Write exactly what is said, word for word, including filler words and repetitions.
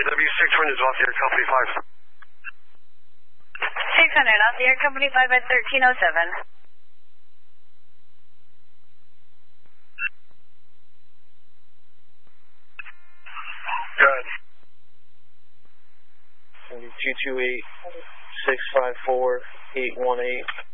W six hundred is off the air company five. six hundred off the air company five at thirteen oh seven. Good. two two eight, six five four, eight one eight.